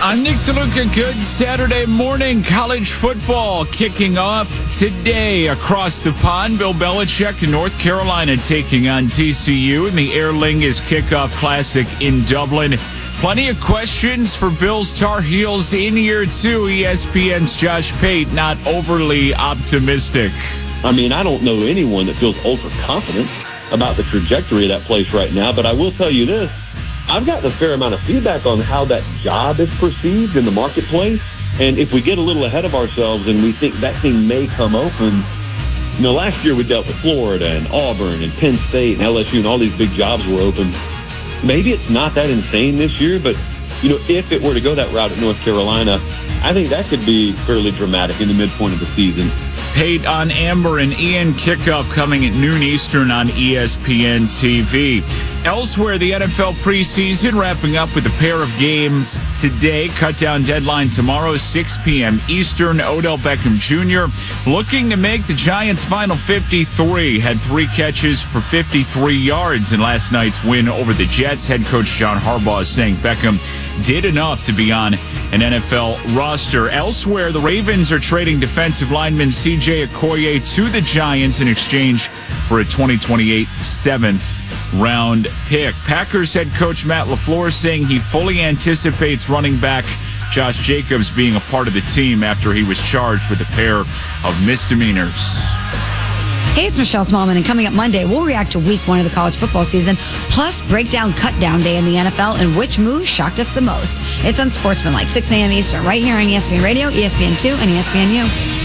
I'm Nick DeLuca. Good Saturday morning. College football kicking off today across the pond. Bill Belichick in North Carolina taking on TCU in the Aer Lingus Kickoff Classic in Dublin. Plenty of questions for Bill's Tar Heels in year two. ESPN's Josh Pate not overly optimistic. I mean, I don't know anyone that feels ultra confident about the trajectory of that place right now, but I will tell you this. I've gotten a fair amount of feedback on how that job is perceived in the marketplace. And if we get a little ahead of ourselves and we think that thing may come open, last year we dealt with Florida and Auburn and Penn State and LSU and all these big jobs were open. Maybe it's not that insane this year, but, if it were to go that route at North Carolina, I think that could be fairly dramatic in the midpoint of the season. Pate on Amber and Ian kickoff coming at noon Eastern on ESPN TV. Elsewhere, the NFL preseason wrapping up with a pair of games today. Cut-down deadline tomorrow, 6 p.m. Eastern. Odell Beckham Jr. looking to make the Giants' final 53. Had 3 catches for 53 yards in last night's win over the Jets. Head coach John Harbaugh saying Beckham did enough to be on an NFL roster. Elsewhere, the Ravens are trading defensive lineman C.J. Okoye to the Giants in exchange for a 2028 7th-round pick. Packers head coach Matt LaFleur saying he fully anticipates running back Josh Jacobs being a part of the team after he was charged with a pair of misdemeanors. Hey, it's Michelle Smallman, and coming up Monday, we'll react to week 1 of the college football season, plus break down cut-down day in the NFL and which move shocked us the most. It's Unsportsmanlike, 6 a.m. Eastern, right here on ESPN Radio, ESPN2, and ESPNU.